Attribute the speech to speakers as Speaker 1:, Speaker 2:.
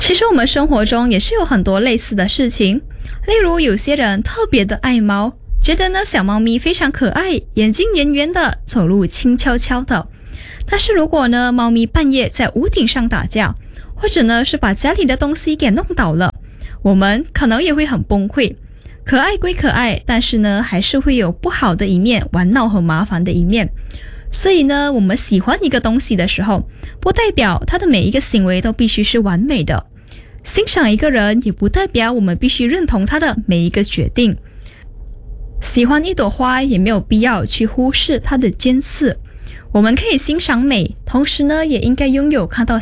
Speaker 1: 其实我们生活中也是有很多类似的事情，例如有些人特别的爱猫，觉得呢小猫咪非常可爱，眼睛圆圆的，走路轻悄悄的。但是如果呢猫咪半夜在屋顶上打架，或者呢是把家里的东西给弄倒了，我们可能也会很崩溃。可爱归可爱，但是呢还是会有不好的一面，玩闹和麻烦的一面。所以呢我们喜欢一个东西的时候，不代表它的每一个行为都必须是完美的。欣赏一个人也不代表我们必须认同他的每一个决定。喜欢一朵花也没有必要去忽视它的尖刺。我们可以欣赏美，同时呢也应该拥有看到